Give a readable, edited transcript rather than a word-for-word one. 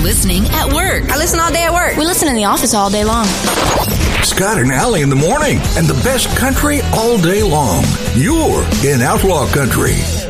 listening at work. I listen all day at work. We listen in the office all day long. Scott and Allie in the morning, and the best country all day long. You're in Outlaw Country.